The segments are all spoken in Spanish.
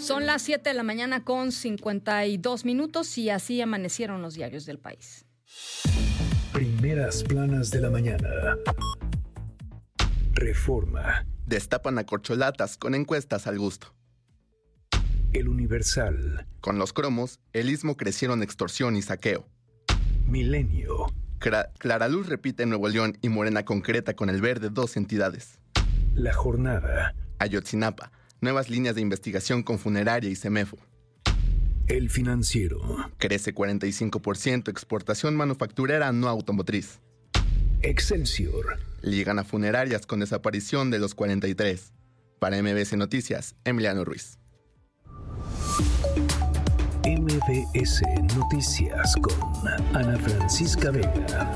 Son las 7 de la mañana con 52 minutos y así amanecieron los diarios del país. Primeras planas de la mañana. Reforma. Destapan a corcholatas con encuestas al gusto. El Universal. Con los cromos, el istmo crecieron extorsión y saqueo. Milenio. Claraluz repite en Nuevo León y Morena concreta con el verde 2 entidades. La Jornada. Ayotzinapa. Nuevas líneas de investigación con funeraria y CEMEFO. El Financiero. Crece 45% exportación manufacturera no automotriz. Excelsior. Ligan a funerarias con desaparición de los 43. Para MBS Noticias, Emiliano Ruiz. MBS Noticias con Ana Francisca Vega.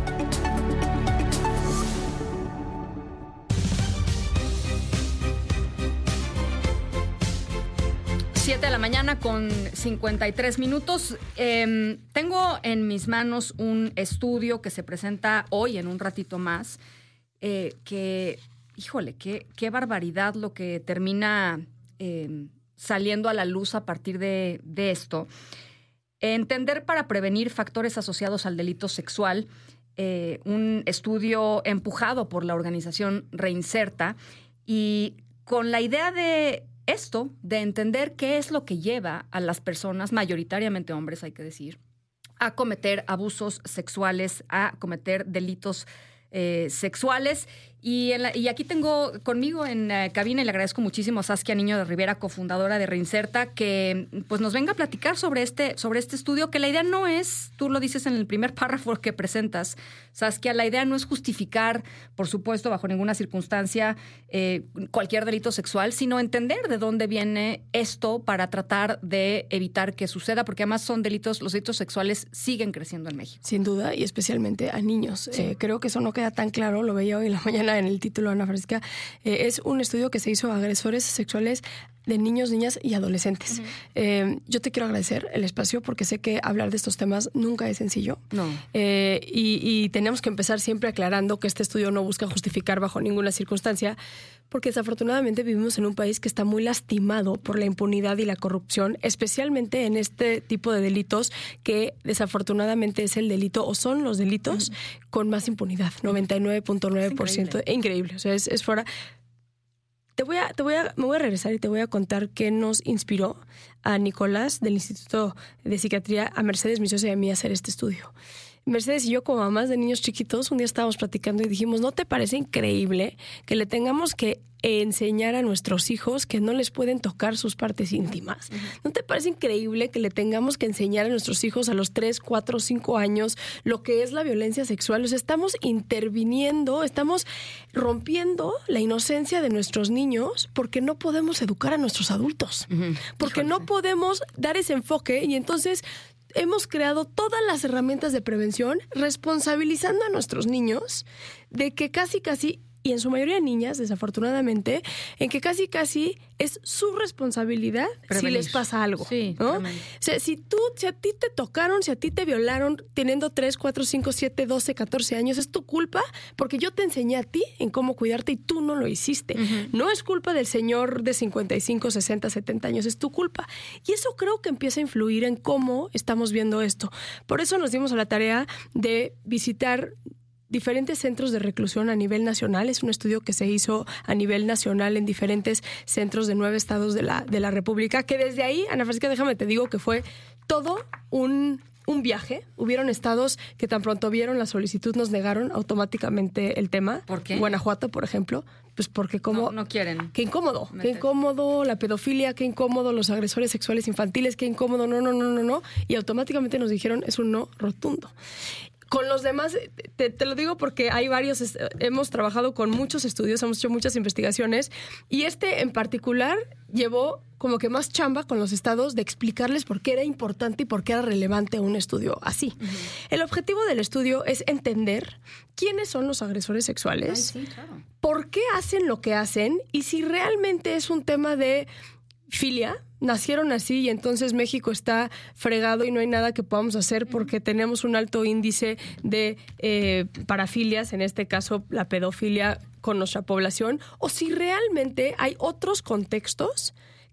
Siete de la mañana con 53 minutos. Tengo en mis manos un estudio que se presenta hoy en un ratito más, que, híjole, qué barbaridad lo que termina saliendo a la luz a partir de esto. Entender para prevenir factores asociados al delito sexual, un estudio empujado por la organización Reinserta y con la idea de esto, de entender qué es lo que lleva a las personas, mayoritariamente hombres, hay que decir, a cometer abusos sexuales, a cometer delitos sexuales. Y aquí tengo conmigo en cabina, y le agradezco muchísimo a Saskia Niño de Rivera, cofundadora de Reinserta, que pues nos venga a platicar sobre este estudio, que la idea no es, tú lo dices en el primer párrafo que presentas, Saskia, la idea no es justificar, por supuesto, bajo ninguna circunstancia, cualquier delito sexual, sino entender de dónde viene esto para tratar de evitar que suceda, porque además los delitos sexuales siguen creciendo en México. Sin duda, y especialmente a niños. Sí. Creo que eso no queda tan claro, lo veía hoy en la mañana en el título, Ana Francisca. Es un estudio que se hizo a agresores sexuales de niños, niñas y adolescentes. Uh-huh. Yo te quiero agradecer el espacio porque sé que hablar de estos temas nunca es sencillo. No. Y tenemos que empezar siempre aclarando que este estudio no busca justificar bajo ninguna circunstancia, porque desafortunadamente vivimos en un país que está muy lastimado por la impunidad y la corrupción, especialmente en este tipo de delitos que desafortunadamente es el delito o son los delitos con más impunidad, 99.9%. Increíble. O sea, es fuera. Me voy a regresar y te voy a contar qué nos inspiró a Nicolás del Instituto de Psiquiatría, a Mercedes, mi socia y a mí, a hacer este estudio. Mercedes y yo, como mamás de niños chiquitos, un día estábamos platicando y dijimos, ¿no te parece increíble que le tengamos que enseñar a nuestros hijos que no les pueden tocar sus partes íntimas? ¿No te parece increíble que le tengamos que enseñar a nuestros hijos a los 3, 4, 5 años lo que es la violencia sexual? O sea, estamos interviniendo, estamos rompiendo la inocencia de nuestros niños porque no podemos educar a nuestros adultos, porque no podemos dar ese enfoque y entonces hemos creado todas las herramientas de prevención responsabilizando a nuestros niños de que casi, y en su mayoría niñas, desafortunadamente, en que casi es su responsabilidad prevenir si les pasa algo. Sí, ¿no? O sea, si a ti te tocaron, si a ti te violaron teniendo 3, 4, 5, 7, 12, 14 años, es tu culpa porque yo te enseñé a ti en cómo cuidarte y tú no lo hiciste. No es culpa del señor de 55, 60, 70 años, es tu culpa. Y eso creo que empieza a influir en cómo estamos viendo esto. Por eso nos dimos a la tarea de visitar diferentes centros de reclusión a nivel nacional. Es un estudio que se hizo a nivel nacional en diferentes centros de 9 estados de la República, que desde ahí, Ana Francisca, déjame te digo que fue todo un viaje. Hubieron estados que tan pronto vieron la solicitud nos negaron automáticamente el tema. ¿Por qué? Guanajuato, por ejemplo. Pues porque no quieren. Qué incómodo. Qué incómodo la pedofilia, qué incómodo los agresores sexuales infantiles, qué incómodo, no. Y automáticamente nos dijeron es un no rotundo. Con los demás, te lo digo porque hay varios, hemos trabajado con muchos estudios, hemos hecho muchas investigaciones y este en particular llevó como que más chamba con los estados de explicarles por qué era importante y por qué era relevante un estudio así. El objetivo del estudio es entender quiénes son los agresores sexuales, sí, claro. Por qué hacen lo que hacen y si realmente es un tema de filia, nacieron así y entonces México está fregado y no hay nada que podamos hacer porque tenemos un alto índice de parafilias, en este caso la pedofilia con nuestra población, o si realmente hay otros contextos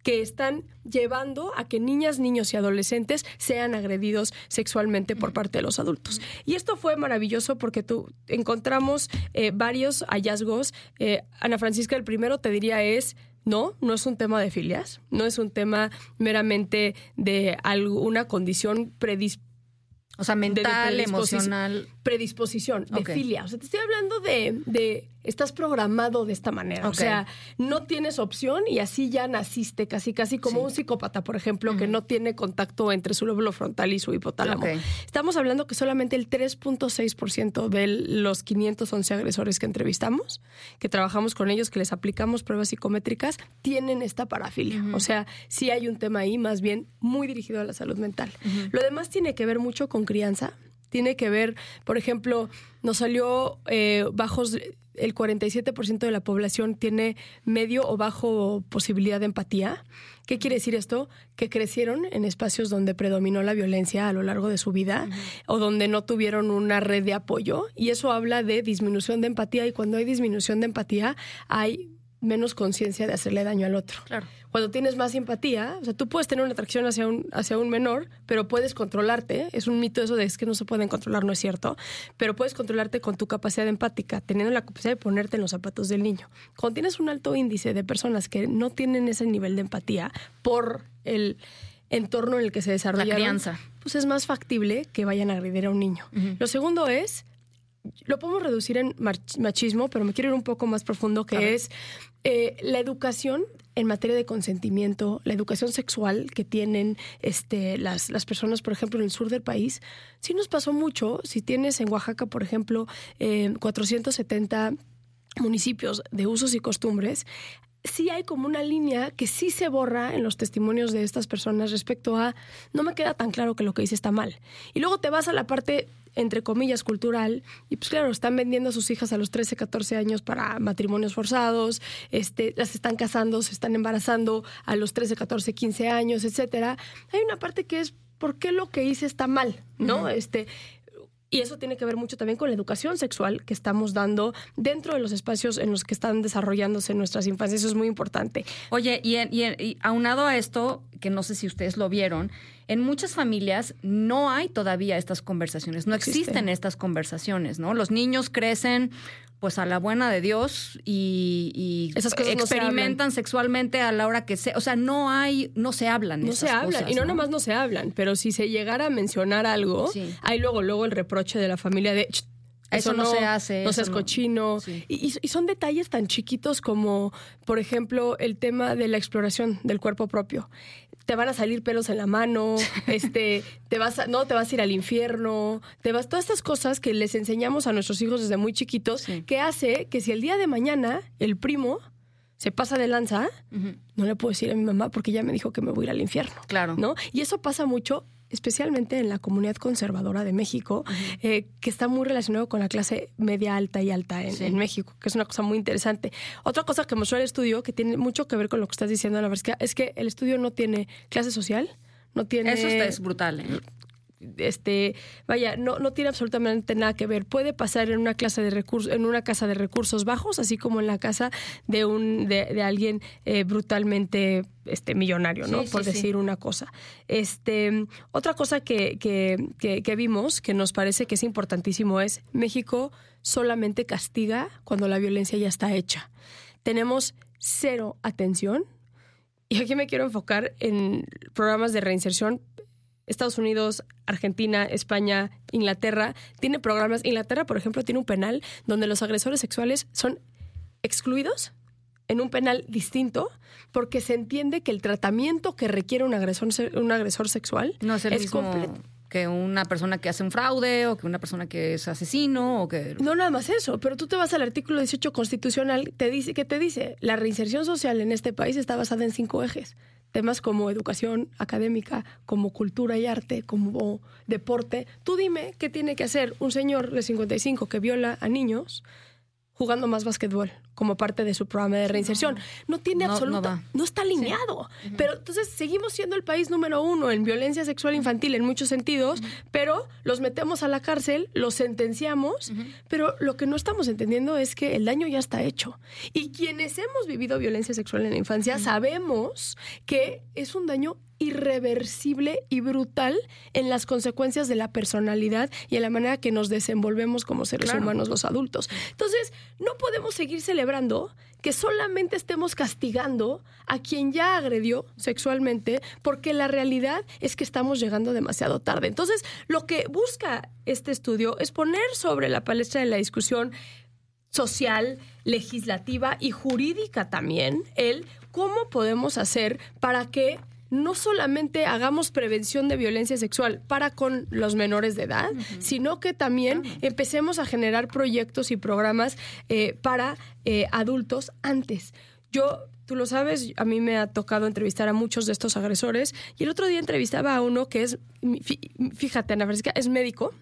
que están llevando a que niñas, niños y adolescentes sean agredidos sexualmente por parte de los adultos. Y esto fue maravilloso porque encontramos varios hallazgos. Ana Francisca, el primero te diría no es un tema de filias, no es un tema meramente de alguna condición o sea, mental, emocional. Predisposición, de filia. O sea, te estoy hablando de estás programado de esta manera. O sea, no tienes opción y así ya naciste casi como un psicópata, por ejemplo, que no tiene contacto entre su lóbulo frontal y su hipotálamo. Estamos hablando que solamente el 3.6% de los 511 agresores que entrevistamos, que trabajamos con ellos, que les aplicamos pruebas psicométricas, tienen esta parafilia. O sea, sí hay un tema ahí más bien muy dirigido a la salud mental. Lo demás tiene que ver mucho con crianza. Tiene que ver, por ejemplo, nos salió bajos, el 47% de la población tiene medio o bajo posibilidad de empatía. ¿Qué quiere decir esto? Que crecieron en espacios donde predominó la violencia a lo largo de su vida o donde no tuvieron una red de apoyo. Y eso habla de disminución de empatía, y cuando hay disminución de empatía hay menos conciencia de hacerle daño al otro. Claro. Cuando tienes más empatía, o sea, tú puedes tener una atracción hacia un menor, pero puedes controlarte. Es un mito eso de es que no se pueden controlar, no es cierto. Pero puedes controlarte con tu capacidad empática, teniendo la capacidad de ponerte en los zapatos del niño. Cuando tienes un alto índice de personas que no tienen ese nivel de empatía por el entorno en el que se desarrollaron, la crianza, pues es más factible que vayan a agredir a un niño. Lo segundo es, lo podemos reducir en machismo, pero me quiero ir un poco más profundo, que es la educación en materia de consentimiento, la educación sexual que tienen las personas, por ejemplo, en el sur del país. Sí nos pasó mucho. Si tienes en Oaxaca, por ejemplo, 470 municipios de usos y costumbres, sí hay como una línea que sí se borra en los testimonios de estas personas respecto a no me queda tan claro que lo que hice está mal. Y luego te vas a la parte, entre comillas, cultural, y pues claro, están vendiendo a sus hijas a los 13, 14 años para matrimonios forzados, las están casando, se están embarazando a los 13, 14, 15 años, etcétera. Hay una parte que es ¿por qué lo que hice está mal? ¿No? Y eso tiene que ver mucho también con la educación sexual que estamos dando dentro de los espacios en los que están desarrollándose nuestras infancias. Eso es muy importante. Oye, y aunado a esto, que no sé si ustedes lo vieron, en muchas familias no hay todavía estas conversaciones, no existen estas conversaciones, ¿no? Los niños crecen pues a la buena de Dios y esas cosas experimentan sexualmente a la hora que sea. O sea, no se hablan. No se hablan. Y no nada más no se hablan, pero si se llegara a mencionar algo, hay luego el reproche de la familia de eso no se hace. No seas cochino. Sí. Y son detalles tan chiquitos como, por ejemplo, el tema de la exploración del cuerpo propio. Te van a salir pelos en la mano, te vas a ir al infierno, todas estas cosas que les enseñamos a nuestros hijos desde muy chiquitos, que hace que si el día de mañana el primo se pasa de lanza, no le puedo decir a mi mamá porque ella me dijo que me voy a ir al infierno. Claro. ¿No? Y eso pasa mucho, especialmente en la comunidad conservadora de México, que está muy relacionado con la clase media alta y alta en México, que es una cosa muy interesante. Otra cosa que mostró el estudio, que tiene mucho que ver con lo que estás diciendo, Ana Francisca, es que el estudio no tiene clase social, no tiene... Eso es brutal, ¿eh? No tiene absolutamente nada que ver. Puede pasar en una casa de recursos bajos, así como en la casa de alguien brutalmente millonario, ¿no? Por decir una cosa. Otra cosa que vimos, que nos parece que es importantísimo, es México solamente castiga cuando la violencia ya está hecha. Tenemos cero atención, y aquí me quiero enfocar en programas de reinserción. Estados Unidos, Argentina, España, Inglaterra, tiene programas. Inglaterra, por ejemplo, tiene un penal donde los agresores sexuales son excluidos en un penal distinto porque se entiende que el tratamiento que requiere un agresor sexual no es el mismo completo que una persona que hace un fraude o que una persona que es asesino o que... No, nada más eso, pero tú te vas al artículo 18 constitucional, te dice la reinserción social en este país está basada en 5 ejes. Temas como educación académica, como cultura y arte, como deporte. Tú dime qué tiene que hacer un señor de 55 que viola a niños jugando más básquetbol como parte de su programa de reinserción. No tiene no está alineado. Sí. Pero entonces seguimos siendo el país número 1 en violencia sexual infantil en muchos sentidos, pero los metemos a la cárcel, los sentenciamos, pero lo que no estamos entendiendo es que el daño ya está hecho. Y quienes hemos vivido violencia sexual en la infancia sabemos que es un daño irreversible y brutal en las consecuencias de la personalidad y en la manera que nos desenvolvemos como seres humanos los adultos. Entonces, no podemos seguir celebrando que solamente estemos castigando a quien ya agredió sexualmente, porque la realidad es que estamos llegando demasiado tarde. Entonces, lo que busca este estudio es poner sobre la palestra de la discusión social, legislativa y jurídica también el cómo podemos hacer para que no solamente hagamos prevención de violencia sexual para con los menores de edad, sino que también empecemos a generar proyectos y programas para adultos antes. Tú lo sabes, a mí me ha tocado entrevistar a muchos de estos agresores y el otro día entrevistaba a uno que es, fíjate, Ana Francisca, es médico.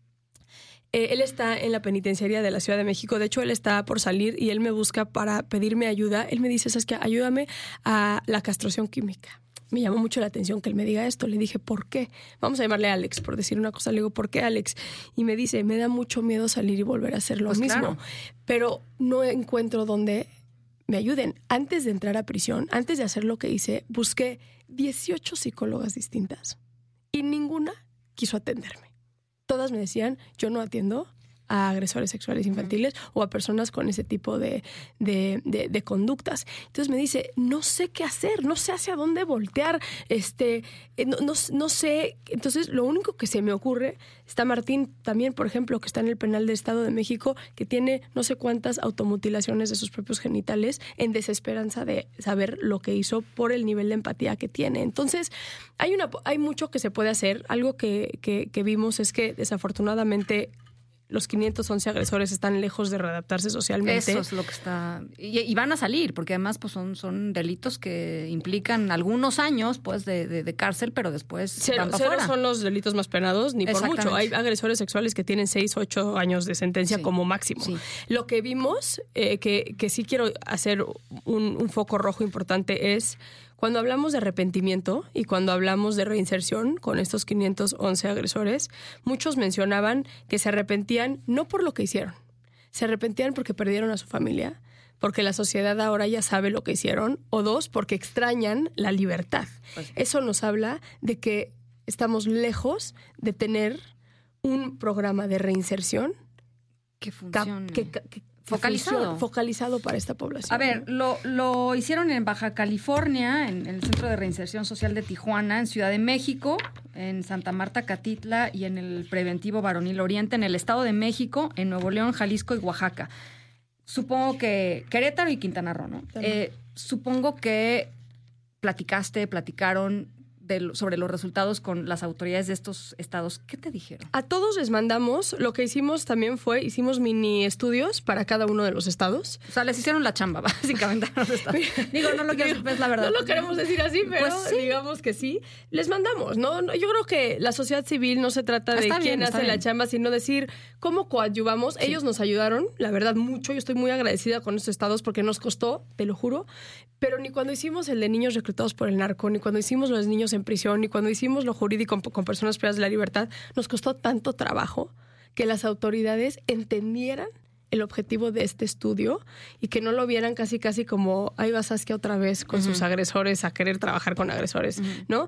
Él está en la penitenciaría de la Ciudad de México. De hecho, él está por salir y él me busca para pedirme ayuda. Él me dice, ¿sabes qué? Ayúdame a la castración química. Me llamó mucho la atención que él me diga esto. Le dije, ¿por qué? Vamos a llamarle Alex, por decir una cosa. Le digo, ¿por qué, Alex? Y me dice, me da mucho miedo salir y volver a hacer lo mismo. Claro. Pero no encuentro dónde me ayuden. Antes de entrar a prisión, antes de hacer lo que hice, busqué 18 psicólogas distintas y ninguna quiso atenderme. Todas me decían, yo no atiendo a agresores sexuales infantiles o a personas con ese tipo de conductas. Entonces me dice, no sé qué hacer, no sé hacia dónde voltear, no sé. Entonces lo único que se me ocurre, está Martín también, por ejemplo, que está en el penal del Estado de México, que tiene no sé cuántas automutilaciones de sus propios genitales en desesperanza de saber lo que hizo por el nivel de empatía que tiene. Entonces hay mucho que se puede hacer. Algo que vimos es que desafortunadamente los 511 agresores están lejos de readaptarse socialmente. Eso es lo que está... Y van a salir, porque además pues son delitos que implican algunos años pues de cárcel, pero después cero son los delitos más penados, ni por mucho. Hay agresores sexuales que tienen 6, 8 años de sentencia como máximo. Sí. Lo que vimos, que sí quiero hacer un foco rojo importante es... Cuando hablamos de arrepentimiento y cuando hablamos de reinserción con estos 511 agresores, muchos mencionaban que se arrepentían no por lo que hicieron, se arrepentían porque perdieron a su familia, porque la sociedad ahora ya sabe lo que hicieron, o 2, porque extrañan la libertad. Pues, eso nos habla de que estamos lejos de tener un programa de reinserción que funcione. Focalizado para esta población. A ver, lo hicieron en Baja California, en el Centro de Reinserción Social de Tijuana, en Ciudad de México, en Santa Marta, Catitla y en el Preventivo Varonil Oriente, en el Estado de México, en Nuevo León, Jalisco y Oaxaca. Supongo que Querétaro y Quintana Roo, ¿no? Supongo que platicaron sobre los resultados con las autoridades de estos estados. ¿Qué te dijeron? A todos les mandamos, lo que hicimos también hicimos mini estudios para cada uno de los estados. O sea, les hicieron la chamba, básicamente, a los estados. Digo, no lo quiero decir, es la verdad. No lo queremos decir así, pero pues sí, digamos que sí. Les mandamos, ¿no? Yo creo que la sociedad civil no se trata de quién hace la chamba, sino decir cómo coadyuvamos. Sí. Ellos nos ayudaron, la verdad, mucho. Yo estoy muy agradecida con estos estados porque nos costó, te lo juro, pero ni cuando hicimos el de niños reclutados por el narco, ni cuando hicimos los niños en prisión, y cuando hicimos lo jurídico con personas privadas de la libertad, nos costó tanto trabajo que las autoridades entendieran el objetivo de este estudio y que no lo vieran casi como ahí va Saskia otra vez con sus agresores a querer trabajar con agresores, ¿no?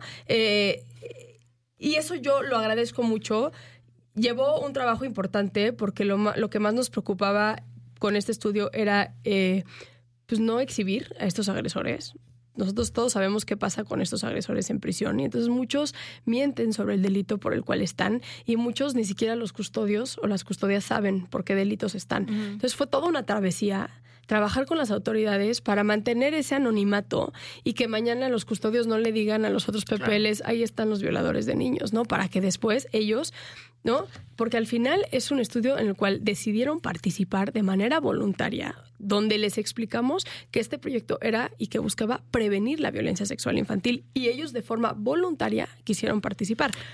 Y eso yo lo agradezco mucho. Llevó un trabajo importante porque lo que más nos preocupaba con este estudio era pues no exhibir a estos agresores. Nosotros todos sabemos qué pasa con estos agresores en prisión y entonces muchos mienten sobre el delito por el cual están y muchos ni siquiera los custodios o las custodias saben por qué delitos están. Entonces fue toda una travesía trabajar con las autoridades para mantener ese anonimato y que mañana los custodios no le digan a los otros PPLs, ahí están los violadores de niños, ¿no? Para que después ellos, ¿no? Porque al final es un estudio en el cual decidieron participar de manera voluntaria, donde les explicamos que este proyecto era y que buscaba prevenir la violencia sexual infantil y ellos de forma voluntaria quisieron participar.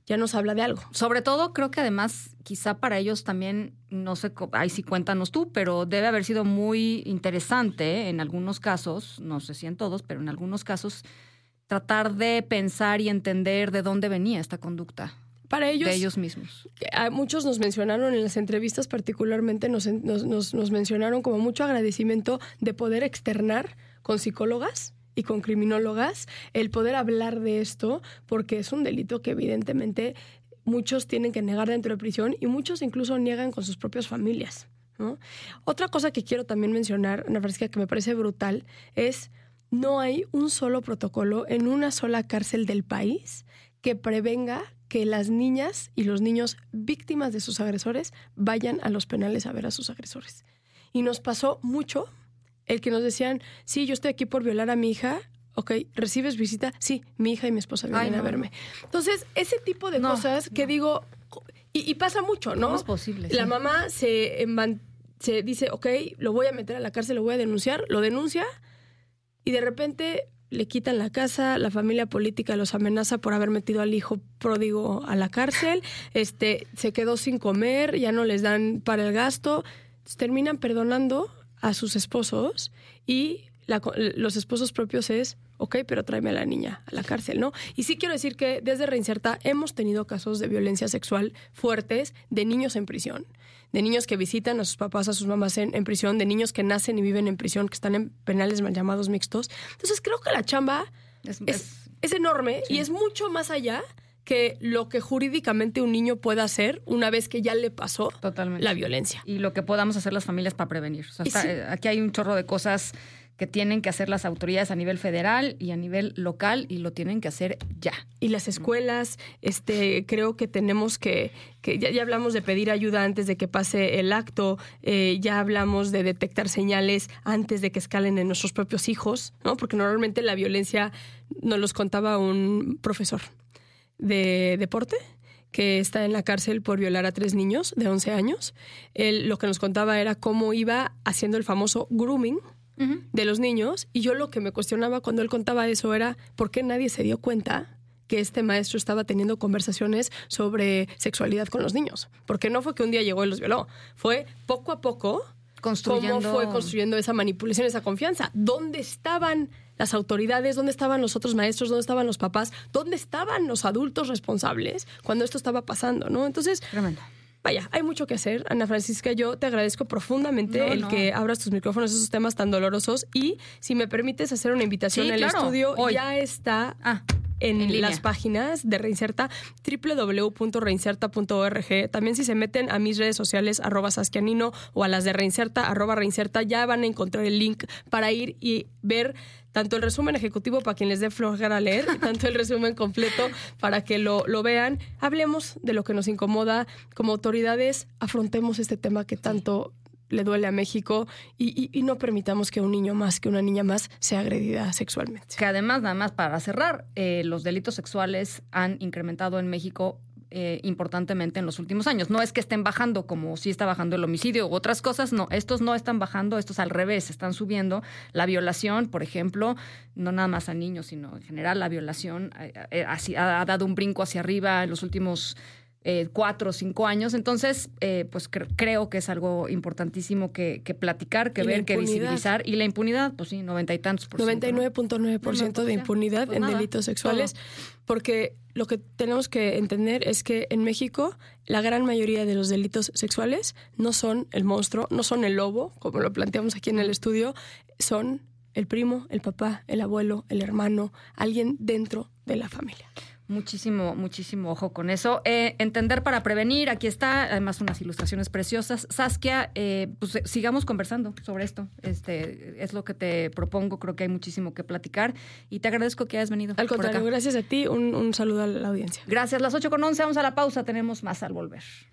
ya nos habla de algo. Sobre todo, creo que además, quizá para ellos también, no sé, ahí sí cuéntanos tú, pero debe haber sido muy interesante en algunos casos, no sé si en todos, pero en algunos casos, tratar de pensar y entender de dónde venía esta conducta. Para ellos, de ellos mismos. A muchos nos mencionaron en las entrevistas, particularmente nos mencionaron como mucho agradecimiento de poder externar con psicólogas y con criminólogas el poder hablar de esto, porque es un delito que evidentemente muchos tienen que negar dentro de prisión y muchos incluso niegan con sus propias familias, ¿no? Otra cosa que quiero también mencionar, Ana Francisca, que me parece brutal, es no hay un solo protocolo en una sola cárcel del país que prevenga que las niñas y los niños víctimas de sus agresores vayan a los penales a ver a sus agresores. Y nos pasó mucho el que nos decían, sí, yo estoy aquí por violar a mi hija. Ok, ¿recibes visita? Sí, mi hija y mi esposa vienen a verme. Entonces, ese tipo de cosas que digo, y pasa mucho, ¿no? ¿Cómo es posible? La mamá se dice, ok, lo voy a meter a la cárcel, lo voy a denunciar, lo denuncia y de repente le quitan la casa, la familia política los amenaza por haber metido al hijo pródigo a la cárcel, se quedó sin comer, ya no les dan para el gasto, terminan perdonando a sus esposos y los esposos propios es, ok, pero tráeme a la niña a la cárcel, ¿no? Y sí quiero decir que desde Reinserta hemos tenido casos de violencia sexual fuertes de niños en prisión, de niños que visitan a sus papás, a sus mamás en prisión, de niños que nacen y viven en prisión, que están en penales mal llamados mixtos. Entonces creo que la chamba es enorme, sí, y es mucho más allá que lo que jurídicamente un niño pueda hacer una vez que ya le pasó la violencia. Y lo que podamos hacer las familias para prevenir. O sea, aquí hay un chorro de cosas que tienen que hacer las autoridades a nivel federal y a nivel local y lo tienen que hacer ya. Y las escuelas, creo que tenemos que ya hablamos de pedir ayuda antes de que pase el acto, ya hablamos de detectar señales antes de que escalen en nuestros propios hijos, ¿no? Porque normalmente la violencia, nos los contaba un profesor de deporte que está en la cárcel por violar a 3 niños de 11 años. Él lo que nos contaba era cómo iba haciendo el famoso grooming de los niños, y yo lo que me cuestionaba cuando él contaba eso era ¿por qué nadie se dio cuenta que este maestro estaba teniendo conversaciones sobre sexualidad con los niños? Porque no fue que un día llegó y los violó, fue poco a poco cómo fue construyendo esa manipulación, esa confianza. ¿Dónde estaban las autoridades? ¿Dónde estaban los otros maestros? ¿Dónde estaban los papás? ¿Dónde estaban los adultos responsables cuando esto estaba pasando, ¿no? Entonces, tremendo. Vaya, hay mucho que hacer, Ana Francisca. Yo te agradezco profundamente que abras tus micrófonos a esos temas tan dolorosos. Y si me permites hacer una invitación al estudio, hoy ya está en las páginas de Reinserta, www.reinserta.org. También si se meten a mis redes sociales, @Sasquianino, o a las de Reinserta, @Reinserta, ya van a encontrar el link para ir y ver tanto el resumen ejecutivo para quien les dé flojera leer, tanto el resumen completo para que lo vean. Hablemos de lo que nos incomoda. Como autoridades, afrontemos este tema que tanto le duele a México y no permitamos que un niño más, que una niña más sea agredida sexualmente. Que además, nada más para cerrar, los delitos sexuales han incrementado en México importantemente en los últimos años. No es que estén bajando como si está bajando el homicidio u otras cosas, no, estos no están bajando, estos al revés, están subiendo. La violación, por ejemplo, no nada más a niños, sino en general la violación ha dado un brinco hacia arriba en los últimos 4 o 5 años. Entonces, pues creo que es algo importantísimo que platicar, que ver, que visibilizar. Y la impunidad, pues sí, 90 y tantos %. 99.9% de impunidad en delitos sexuales. Todo. Porque lo que tenemos que entender es que en México la gran mayoría de los delitos sexuales no son el monstruo, no son el lobo, como lo planteamos aquí en el estudio, son el primo, el papá, el abuelo, el hermano, alguien dentro de la familia. Muchísimo, muchísimo ojo con eso. Entender para prevenir, aquí está, además unas ilustraciones preciosas. Saskia, pues sigamos conversando sobre esto. Es lo que te propongo, creo que hay muchísimo que platicar y te agradezco que hayas venido. Al contrario, gracias a ti, un saludo a la audiencia. Gracias, las 8:11, vamos a la pausa, tenemos más al volver.